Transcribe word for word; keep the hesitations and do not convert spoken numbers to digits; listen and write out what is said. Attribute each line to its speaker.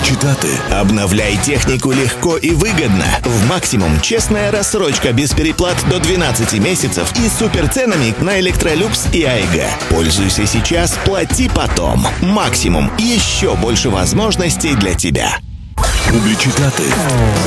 Speaker 1: Публичитаты. Обновляй технику легко и выгодно. В Максимум честная рассрочка без переплат до двенадцати месяцев и суперценами на Электролюкс и Айга. Пользуйся сейчас, плати потом. Максимум. Еще больше возможностей для тебя. Публичитаты.